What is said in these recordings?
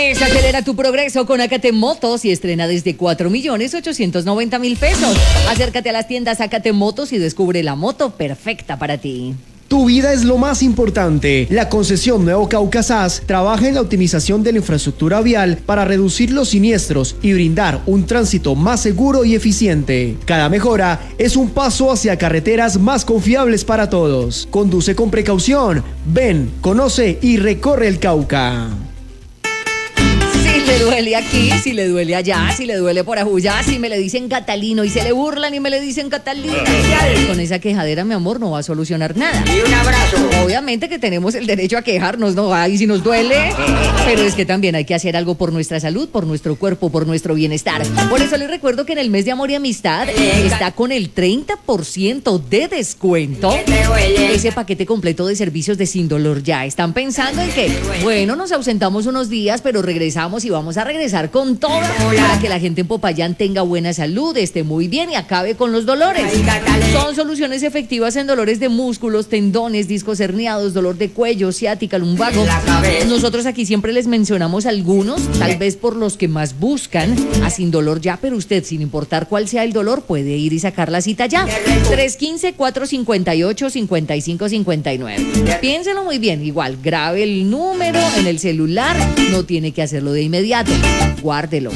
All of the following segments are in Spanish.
Acelera tu progreso con Acate Motos y estrena desde 4.890.000 pesos. Acércate a las tiendas Acate Motos y descubre la moto perfecta para ti. Tu vida es lo más importante. La concesión Nuevo Cauca SAS trabaja en la optimización de la infraestructura vial para reducir los siniestros y brindar un tránsito más seguro y eficiente. Cada mejora es un paso hacia carreteras más confiables para todos. Conduce con precaución. Ven, conoce y recorre el Cauca. Si le duele aquí, si le duele allá, si le duele por ajullá, si me le dicen Catalino y se le burlan y me le dicen Catalina. Con esa quejadera, mi amor, no va a solucionar nada. Y un abrazo. Obviamente que tenemos el derecho a quejarnos, ¿no? Ay, si nos duele. Pero es que también hay que hacer algo por nuestra salud, por nuestro cuerpo, por nuestro bienestar. Por eso les recuerdo que en el mes de amor y amistad está con el 30% de descuento ese paquete completo de servicios de Sin Dolor Ya. Están pensando en que, bueno, nos ausentamos unos días, pero regresamos y vamos a regresar con todo para que la gente en Popayán tenga buena salud, esté muy bien y acabe con los dolores. Son soluciones efectivas en dolores de músculos, tendones, discos herniados, dolor de cuello, ciática, lumbago. Nosotros aquí siempre les mencionamos algunos, tal vez por los que más buscan a Sin Dolor Ya, pero usted, sin importar cuál sea el dolor, puede ir y sacar la cita ya. 315-458-5559. Piénselo muy bien, igual, grabe el número en el celular, no tiene que hacerlo de inmediato, guárdelo.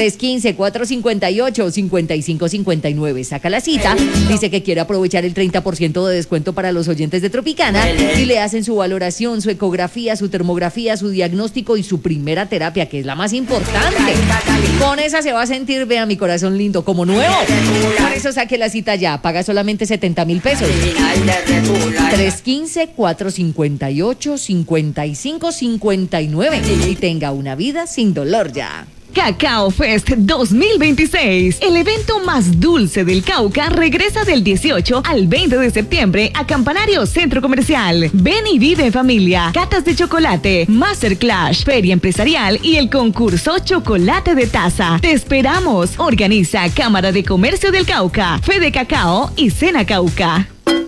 315-458-5559. Saca la cita, dice que quiere aprovechar el 30% de descuento para los oyentes de Tropicana y le hacen su valoración, su ecografía, su termografía, su diagnóstico y su primera terapia, que es la más importante. Con esa se va a sentir, vea mi corazón lindo, como nuevo. Por eso saque la cita ya, paga solamente 70.000 pesos. 315-458-5559 y tenga una vida sin dolor ya. Cacao Fest 2026, el evento más dulce del Cauca, regresa del 18 al 20 de septiembre a Campanario Centro Comercial. Ven y vive en familia, catas de chocolate, masterclass, feria empresarial y el concurso Chocolate de Taza. Te esperamos. Organiza Cámara de Comercio del Cauca, Fede Cacao y Cena Cauca.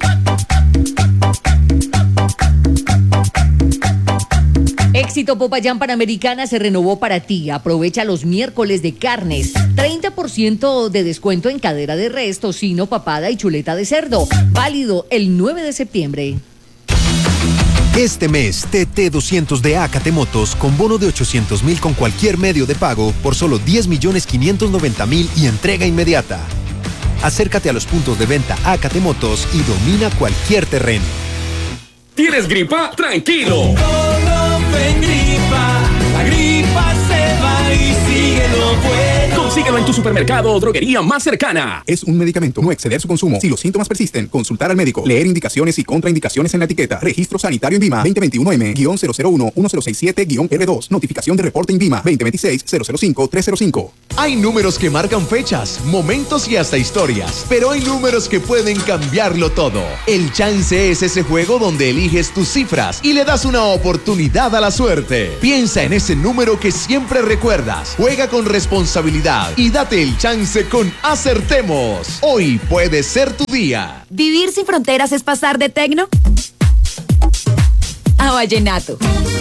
Éxito Popayán Panamericana se renovó para ti. Aprovecha los miércoles de carnes. 30% de descuento en cadera de res, tocino, papada y chuleta de cerdo. Válido el 9 de septiembre. Este mes, TT200 de Acate Motos con bono de 800.000 con cualquier medio de pago por solo 10.590.000 y entrega inmediata. Acércate a los puntos de venta Acate Motos y domina cualquier terreno. ¿Tienes gripa? ¡Tranquilo! En gripa, la gripa se va y sigue lo bueno. Consíguelo en tu supermercado o droguería más cercana. Es un medicamento, no exceder su consumo. Si los síntomas persisten, consultar al médico. Leer indicaciones y contraindicaciones en la etiqueta. Registro sanitario INVIMA 2021M-001-1067-R2. Notificación de reporte INVIMA 2026-005-305. Hay números que marcan fechas, momentos y hasta historias, pero hay números que pueden cambiarlo todo. El chance es ese juego donde eliges tus cifras y le das una oportunidad a la suerte. Piensa en ese número que siempre recuerdas. Juega con responsabilidad y date el chance con Acertemos. Hoy puede ser tu día. ¿Vivir sin fronteras es pasar de tecno a vallenato?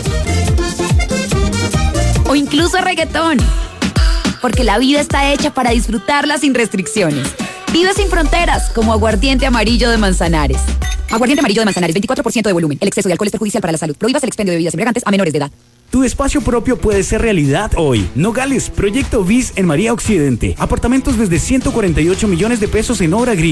O incluso a reggaetón. Porque la vida está hecha para disfrutarla sin restricciones. Vive sin fronteras, como Aguardiente Amarillo de Manzanares. Aguardiente Amarillo de Manzanares, 24% de volumen. El exceso de alcohol es perjudicial para la salud. Prohíbas el expendio de bebidas embriagantes a menores de edad. Tu espacio propio puede ser realidad hoy. Nogales, Proyecto BIS en María Occidente. Apartamentos desde 148 millones de pesos en obra gris.